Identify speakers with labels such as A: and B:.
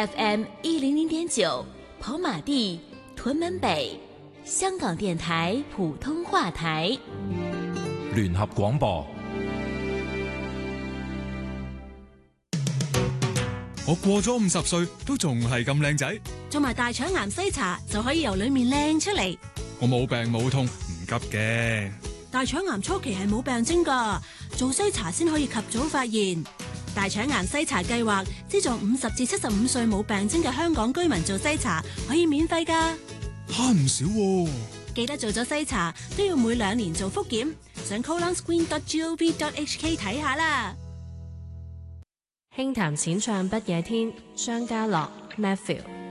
A: FM 100.9跑馬地屯門北，香港電台普通話台，
B: 聯合廣播。
C: 我過咗50歲都仲係咁靚仔，
D: 做埋大腸癌篩查就可以由裏面靚出嚟。
C: 我冇病冇痛，唔急嘅。
D: 大腸癌初期係冇病徵㗎，做篩查先可以及早發現。大腸癌篩查計劃資助50至75歲冇病徵嘅香港居民做篩查，可以免費㗎，
C: 慳唔少喎。
D: 記得做咗篩查都要每2年做複檢，上 colonscreen.gov.hk 睇下啦。
E: 輕談淺唱不夜天，張家樂 Matthew。